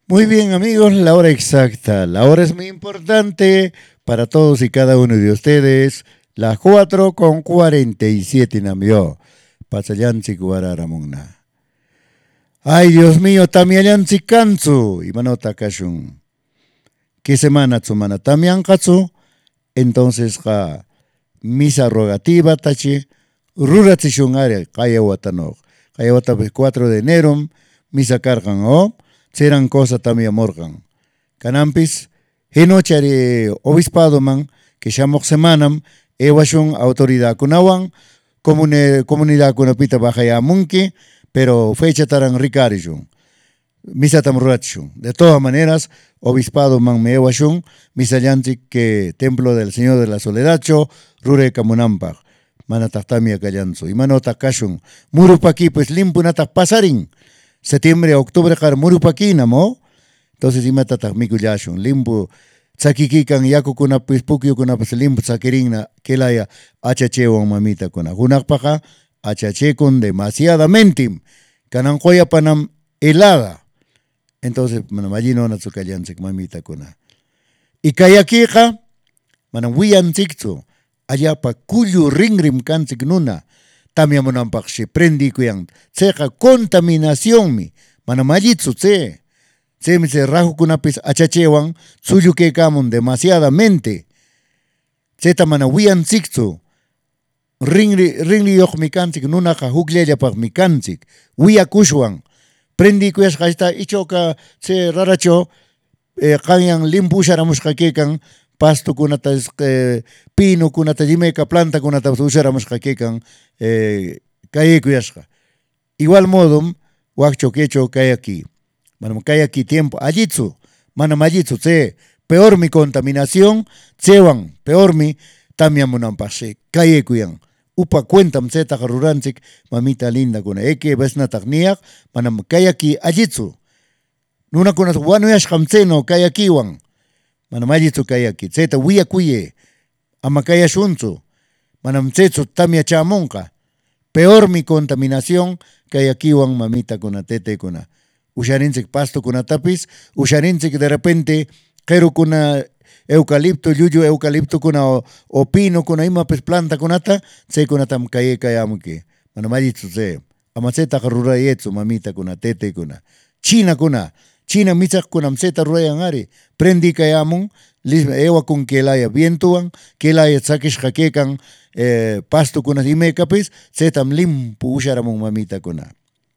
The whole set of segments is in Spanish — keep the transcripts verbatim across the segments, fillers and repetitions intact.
Muy bien, amigos, la hora exacta. La hora es muy importante para todos y cada uno de ustedes. Las cuatro con cuarenta y siete namio. Pasayansi Guararamugna. Ay, Dios mío, tamiayansi kansu. Imanota kashun. ¿Qué semana tsumana tamian katsu? Entonces, ja, misa rogativa tachi. Ruratsishun are, kaya watano. Kaya watabe cuatro de enero, misa cargan o. Serán cosas también morgan. Canampis, henochari obispado man, que llamó semanam, ewashun autoridad kunawan, comune, comunidad kunapita bajaya munki, pero fecha taran ricarishun. Misa tamurachun. De todas maneras, obispado man me ewashun, misa yanti que templo del Señor de la Soledacho, rure kamunampag. Manatactamia callanzo. Y manotakashun. Murupaki pues limpunatak pasarin. Septiembre, octubre, jar murupakina, ¿mo? Entonces, ima tatak miku yashun, limbu, tsakikikan, yaku kuna pispukyo kuna pues limbu tsakirina, kelaya, achachewan mamita kuna. Hunakpaka, achachekun demasiadamente, kanankoya panam helada. Entonces, manamallino na tsukayansik mamita kuna. Y kayakika, manam wiyansikzu, allá pa kuyu ringrim kansik nuna, tamia monampakshi prendi kuyang tseja contaminación mi manamallitsu tse tse mi se rajo kunapis achachewan suyu que kamun demasiadamente tse tamana wian siksu ringri ringri yok mi kansik nuna ka hugleya pak mi kansik wia kushwan prendi kuyash kasta ichoka tse raracho eh, kanyang limpu sharamush kakekan pasto kunata eh, pino kunata jimeka planta kunata usáramos jaquecan eh, cae cuyasca. Igual modo, huacho quecho cae aquí. Manam cae aquí tiempo. Allitsu, manamallitsu, se peor mi contaminación, tsewan, peor mi tamiamunan pase, cae cuyan. Upa cuentam se tajaruransik, mamita linda kuna. Eke besna tagniak, manam cae aquí allitsu. Nuna kunas wanu yashkamseno cae aquí wan. Manamallitsu kayaki, zeta wia kuye, amakaya shunzu, manam tsetsu tamia chamonka, peor mi contaminación kayaki wan mamita kuna tete kuna. Usharinsik pasto kuna tapis, usharinsik de repente, keru kuna eucalipto, yuyu eucalipto kuna o, o pino kuna ima pes planta kunata, se kuna tam kaye kayamuke, manamallitsu se, amaseta karura yetsu mamita kuna tete kuna. China kuna, China misak kunam seta rueyan ari, prendi kayamun, ewa kun kelaya vientuan, kelaya tsakish jaquecan, eh, pasto kunas imekapis, setam limpu usharamun mamita kuna.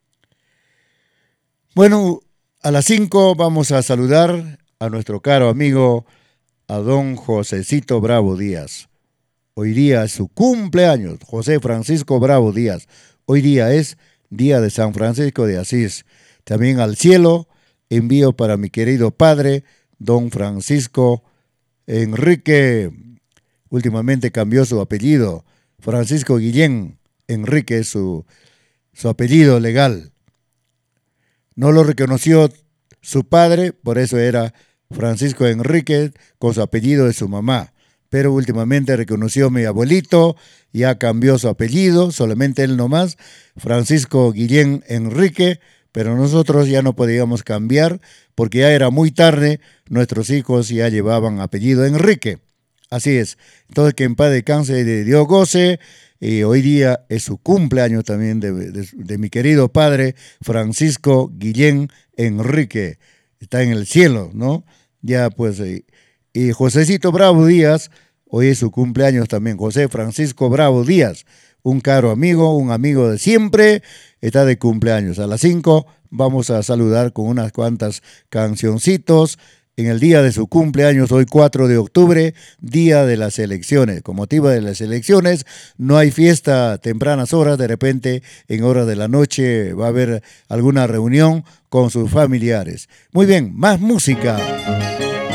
Bueno, a las cinco vamos a saludar a nuestro caro amigo, a don Josecito Bravo Díaz. Hoy día es su cumpleaños, José Francisco Bravo Díaz. Hoy día es día de San Francisco de Asís. También al cielo envío para mi querido padre, don Francisco Enrique, últimamente cambió su apellido, Francisco Guillén Enrique es su, su apellido legal. No lo reconoció su padre, por eso era Francisco Enrique con su apellido de su mamá. Pero últimamente reconoció a mi abuelito, ya cambió su apellido, solamente él nomás, Francisco Guillén Enrique, pero nosotros ya no podíamos cambiar porque ya era muy tarde, nuestros hijos ya llevaban apellido Enrique. Así es. Entonces que en paz descanse de Dios goce, y hoy día es su cumpleaños también de, de, de mi querido padre Francisco Guillén Enrique. Está en el cielo, ¿no? Ya pues, y, y Josecito Bravo Díaz, hoy es su cumpleaños también, José Francisco Bravo Díaz. Un caro amigo, un amigo de siempre, está de cumpleaños. A las cinco vamos a saludar con unas cuantas cancioncitos en el día de su cumpleaños, hoy cuatro de octubre, día de las elecciones. Con motivo de las elecciones, no hay fiesta a tempranas horas, de repente en horas de la noche va a haber alguna reunión con sus familiares. Muy bien, más música.